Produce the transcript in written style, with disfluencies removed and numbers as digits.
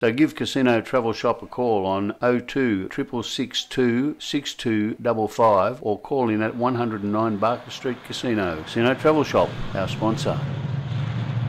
So give Casino Travel Shop a call on 02 662 6255 or call in at 109 Barker Street Casino. Casino Travel Shop, our sponsor.